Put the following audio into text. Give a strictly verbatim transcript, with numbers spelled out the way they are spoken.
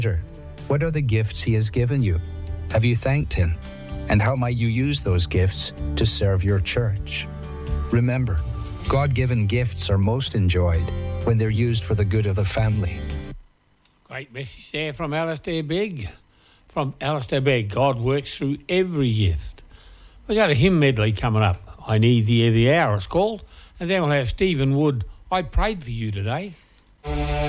What are the gifts He has given you? Have you thanked Him? And how might you use those gifts to serve your church? Remember, God-given gifts are most enjoyed when they're used for the good of the family. Great message there from Alistair Begg. From Alistair Begg, God works through every gift. We've got a hymn medley coming up. I Need Thee Every Hour, it's called. And then we'll have Stephen Wood. I prayed for you today.